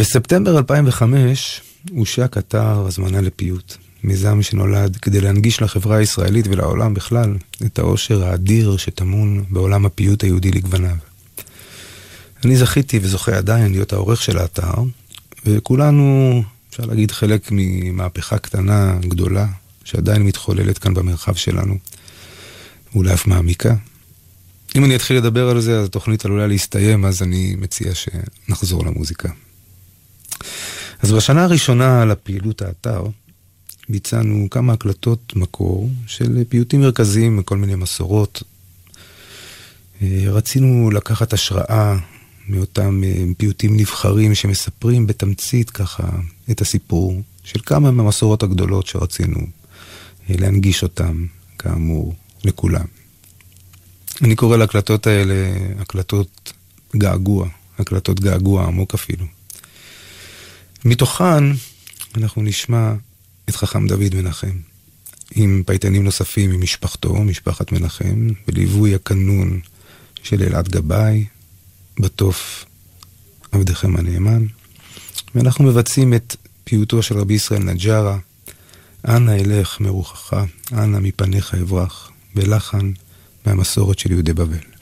בספטמבר 2005 הושק אתר הזמנה לפיוט, מיזם שנולד כדי להנגיש לחברה הישראלית ולעולם בכלל את העושר האדיר שטמון בעולם הפיוט היהודי לגווניו. אני זכיתי וזוכה עדיין להיות העורך של האתר, וכולנו, אפשר להגיד, חלק ממהפכה קטנה, גדולה, שעדיין מתחוללת כאן במרחב שלנו, אולי אף מעמיקה. אם אני אתחיל לדבר על זה, אז התוכנית עלולה להסתיים, אז אני מציע שנחזור למוזיקה. אז בשנה הראשונה לפעילות האתר, ביצענו כמה הקלטות מקור של פיוטים מרכזיים מכל מיני מסורות. רצינו לקחת השראה מאותם פיוטים נבחרים שמספרים בתמצית ככה את הסיפור של כמה מהמסורות הגדולות שרצינו להנגיש אותם כאמור לכולם. אני קורא להקלטות האלה הקלטות געגוע, הקלטות געגוע עמוק אפילו. מתוכן אנחנו נשמע את חכם דוד מנחם, עם פייטנים נוספים ממשפחתו, משפחת מנחם, בליווי הקנון של אלעד גבאי, בתוף עבדכם הנאמן, ואנחנו מבצעים את פיוטו של רבי ישראל נג'רה, אנא אלך מרוחך, אנא מפניך אברח, בלחן מהמסורת של יהודי בבל.